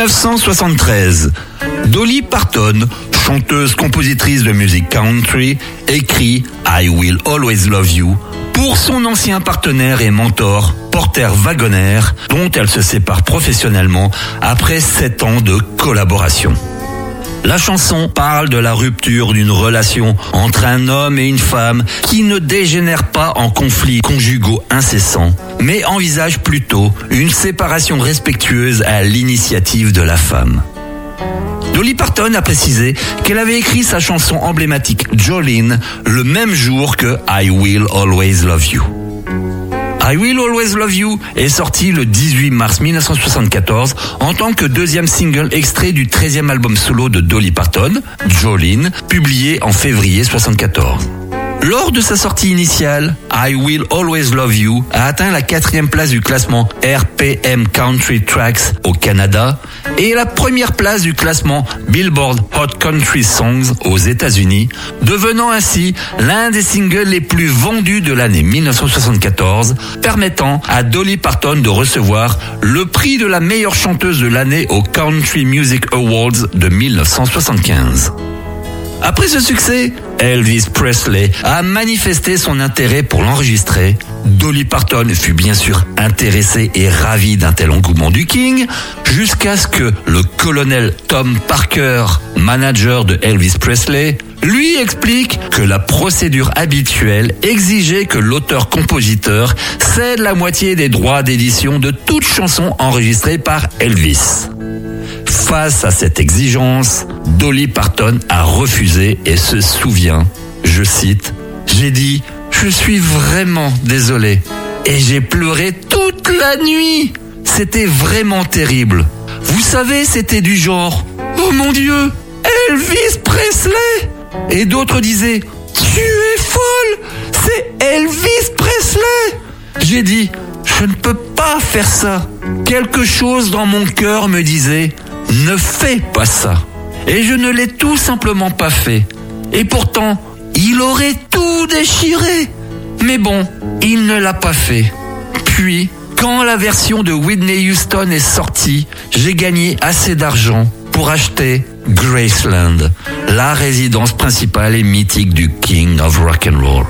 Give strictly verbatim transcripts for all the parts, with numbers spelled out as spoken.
dix-neuf cent soixante-treize, Dolly Parton, chanteuse-compositrice de musique country, écrit I Will Always Love You pour son ancien partenaire et mentor, Porter Wagoner, dont elle se sépare professionnellement après sept ans de collaboration. La chanson parle de la rupture d'une relation entre un homme et une femme qui ne dégénère pas en conflits conjugaux incessants, mais envisage plutôt une séparation respectueuse à l'initiative de la femme. Dolly Parton a précisé qu'elle avait écrit sa chanson emblématique Jolene le même jour que I Will Always Love You. I Will Always Love You est sorti le dix-huit mars mille neuf cent soixante-quatorze en tant que deuxième single extrait du treizième album solo de Dolly Parton, Jolene, publié en février soixante-quatorze. Lors de sa sortie initiale, I Will Always Love You a atteint la quatrième place du classement R P M Country Tracks au Canada et la première place du classement Billboard Hot Country Songs aux États-Unis, devenant ainsi l'un des singles les plus vendus de l'année mille neuf cent soixante-quatorze, permettant à Dolly Parton de recevoir le prix de la meilleure chanteuse de l'année aux Country Music Awards de mille neuf cent soixante-quinze. Après ce succès, Elvis Presley a manifesté son intérêt pour l'enregistrer. Dolly Parton fut bien sûr intéressée et ravie d'un tel engouement du King, jusqu'à ce que le colonel Tom Parker, manager de Elvis Presley, lui explique que la procédure habituelle exigeait que l'auteur-compositeur cède la moitié des droits d'édition de toute chanson enregistrée par Elvis. Face à cette exigence, Dolly Parton a refusé et se souvient, je cite, « J'ai dit, je suis vraiment désolé et j'ai pleuré toute la nuit. C'était vraiment terrible. Vous savez, c'était du genre, oh mon Dieu, Elvis Presley !» Et d'autres disaient, « Tu es folle, c'est Elvis Presley !» J'ai dit, « Je ne peux pas faire ça. » Quelque chose dans mon cœur me disait, ne fais pas ça. Et je ne l'ai tout simplement pas fait. Et pourtant, il aurait tout déchiré. Mais bon, il ne l'a pas fait. Puis, quand la version de Whitney Houston est sortie, j'ai gagné assez d'argent pour acheter Graceland, la résidence principale et mythique du King of Rock'n'Roll.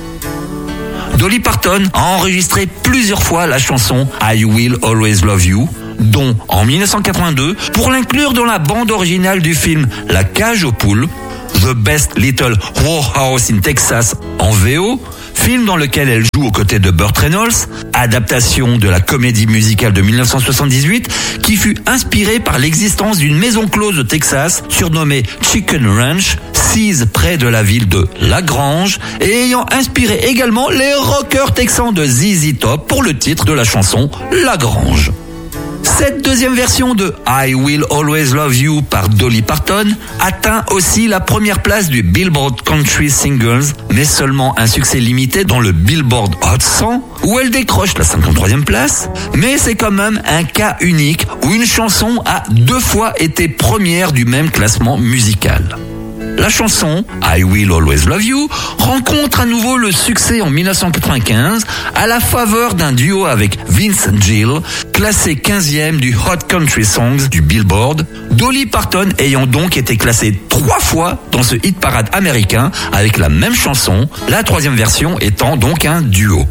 Dolly Parton a enregistré plusieurs fois la chanson I Will Always Love You, dont en mille neuf cent quatre-vingt-deux pour l'inclure dans la bande originale du film La Cage aux poules, The Best Little Whorehouse in Texas en V O, film dans lequel elle joue aux côtés de Burt Reynolds, adaptation de la comédie musicale de mille neuf cent soixante-dix-huit qui fut inspirée par l'existence d'une maison close au Texas surnommée Chicken Ranch, sise près de la ville de La Grange et ayant inspiré également les rockers texans de Z Z Top pour le titre de la chanson La Grange. Cette deuxième version de I Will Always Love You par Dolly Parton atteint aussi la première place du Billboard Country Singles, mais seulement un succès limité dans le Billboard Hot cent, où elle décroche la cinquante-troisième place, mais c'est quand même un cas unique où une chanson a deux fois été première du même classement musical. La chanson I Will Always Love You rencontre à nouveau le succès en mille neuf cent quatre-vingt-quinze à la faveur d'un duo avec Vince Gill, classé quinzième du Hot Country Songs du Billboard, Dolly Parton ayant donc été classée trois fois dans ce hit parade américain avec la même chanson, la troisième version étant donc un duo.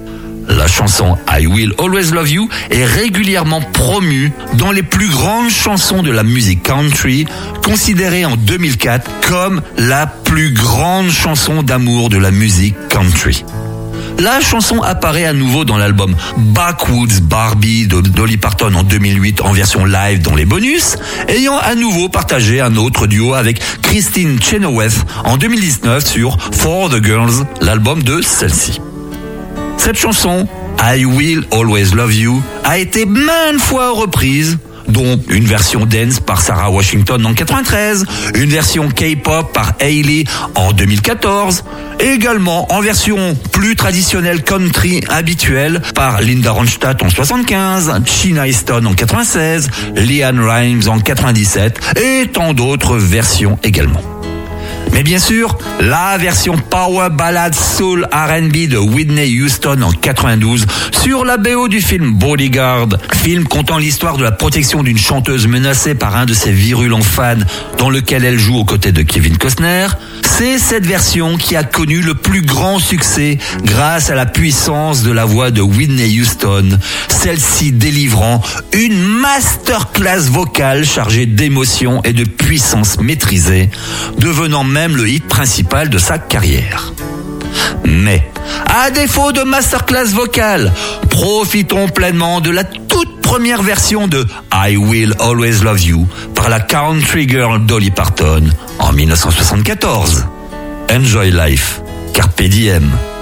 La chanson I Will Always Love You est régulièrement promue dans les plus grandes chansons de la musique country, considérée en deux mille quatre comme la plus grande chanson d'amour de la musique country. La chanson apparaît à nouveau dans l'album Backwoods Barbie de Dolly Parton en deux mille huit en version live dans les bonus, ayant à nouveau partagé un autre duo avec Christine Chenoweth en deux mille dix-neuf sur For the Girls, l'album de celle-ci. Cette chanson, I Will Always Love You, a été maintes fois reprise, dont une version dance par Sarah Washington en quatre-vingt-treize, une version K-pop par Hailey en deux mille quatorze, et également en version plus traditionnelle country habituelle par Linda Ronstadt en soixante-quinze, Sheena Easton en quatre-vingt-seize, LeAnn Rimes en quatre-vingt-dix-sept, et tant d'autres versions également. Mais bien sûr, la version Power Ballad Soul R and B de Whitney Houston en quatre-vingt-douze sur la B O du film Bodyguard, film contant l'histoire de la protection d'une chanteuse menacée par un de ses virulents fans dans lequel elle joue aux côtés de Kevin Costner. C'est cette version qui a connu le plus grand succès grâce à la puissance de la voix de Whitney Houston, celle-ci délivrant une masterclass vocale chargée d'émotion et de puissance maîtrisée, devenant même le hit principal de sa carrière. Mais, à défaut de masterclass vocale, profitons pleinement de la toute première version de I Will Always Love You par la country girl Dolly Parton en dix-neuf cent soixante-quatorze. Enjoy life, carpe diem.